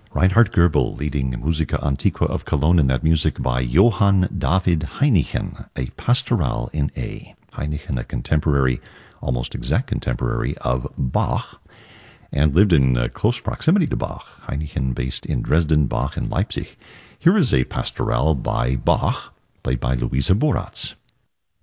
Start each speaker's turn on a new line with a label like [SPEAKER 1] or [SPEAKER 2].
[SPEAKER 1] Reinhard Goebel leading Musica Antiqua of Cologne in that music by Johann David Heinichen, a Pastoral in A. Heinichen, a contemporary, almost exact contemporary of Bach, and lived in close proximity to Bach. Heinichen based in Dresden, Bach in Leipzig. Here is a Pastoral by Bach, played by Luisa Boratz.